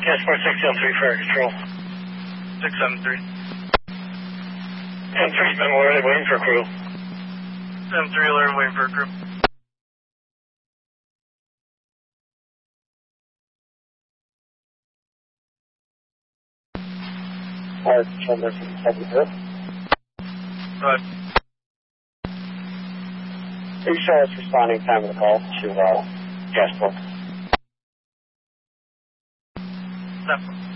Passport 673 for control. 673. 10-3's been already waiting for crew. 7-3 alert, waiting for crew. Alright, control nursing 7-0. Go ahead. Please show us responding time of the call to Passport. 7.